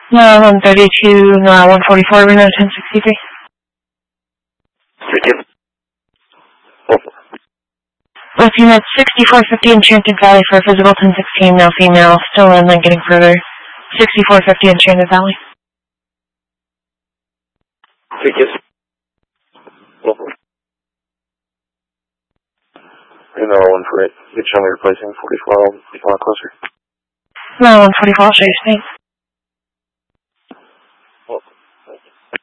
No, 132, no, 144, Reno 1063. Thank you. Left unit 6450 Enchanted Valley for physical 1016, now female, still in, then getting further. 6450 Enchanted Valley. Thank you. Reno 148, you can show me replacing 44, closer. No, 144, I'll show you space.